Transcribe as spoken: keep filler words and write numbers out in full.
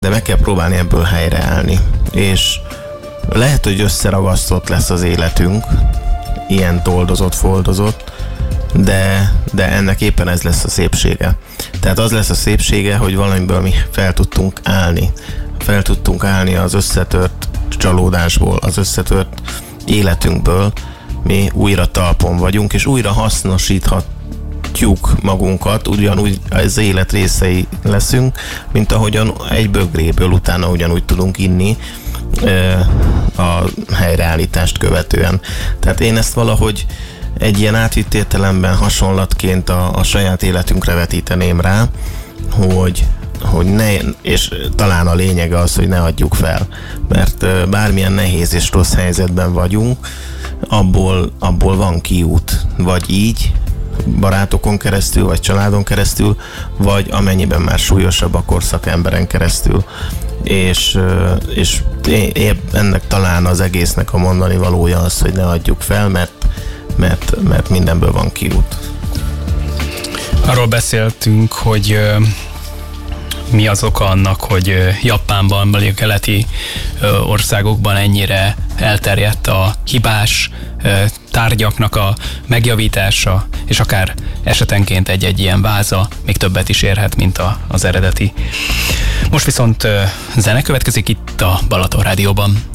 de meg kell próbálni ebből helyreállni. És lehet, hogy összeragasztott lesz az életünk, ilyen toldozott, foldozott, de, de ennek éppen ez lesz a szépsége. Tehát az lesz a szépsége, hogy valamiből mi fel tudtunk állni. Fel tudtunk állni az összetört csalódásból, az összetört életünkből, mi újra talpon vagyunk, és újra hasznosíthatjuk magunkat, ugyanúgy az élet részei leszünk, mint ahogyan egy bögréből utána ugyanúgy tudunk inni a helyreállítást követően. Tehát én ezt valahogy egy ilyen átvitt értelemben hasonlatként a, a saját életünkre vetíteném rá, hogy, hogy ne, és talán a lényege az, hogy ne adjuk fel, mert bármilyen nehéz és rossz helyzetben vagyunk, abból, abból van kiút, vagy így, barátokon keresztül, vagy családon keresztül, vagy amennyiben már súlyosabb, akkor szakemberen keresztül. És, és ennek talán az egésznek a mondani valója az, hogy ne adjuk fel, mert, mert, mert mindenből van kiút. Arról beszéltünk, hogy mi az oka annak, hogy Japánban, vagy a keleti országokban ennyire elterjedt a hibás tárgyaknak a megjavítása, és akár esetenként egy-egy ilyen váza még többet is érhet, mint a, az eredeti. Most viszont zene következik itt a Balaton Rádióban.